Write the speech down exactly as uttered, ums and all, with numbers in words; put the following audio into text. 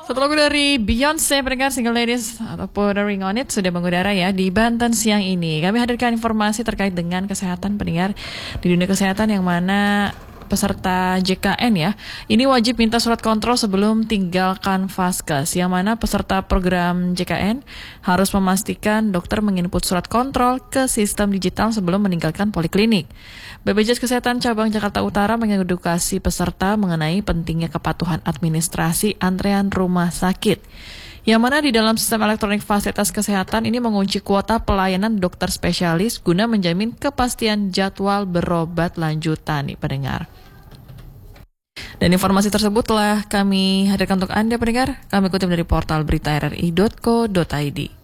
Satu lagu dari Beyonce, pendengar Single Ladies ataupun The Ring On It sudah mengudara ya di Banten siang ini. Kami hadirkan informasi terkait dengan kesehatan pendengar di dunia kesehatan yang mana peserta J K N ya, ini wajib minta surat kontrol sebelum tinggalkan vaskes, yang mana peserta program J K N harus memastikan dokter menginput surat kontrol ke sistem digital sebelum meninggalkan poliklinik. B P J S Kesehatan Cabang Jakarta Utara mengedukasi peserta mengenai pentingnya kepatuhan administrasi antrean rumah sakit, yang mana di dalam sistem elektronik fasilitas kesehatan ini mengunci kuota pelayanan dokter spesialis guna menjamin kepastian jadwal berobat lanjutan nih pendengar. Dan informasi tersebut telah kami hadirkan untuk Anda pendengar. Kami kutip dari portal berita r r i dot co dot i d.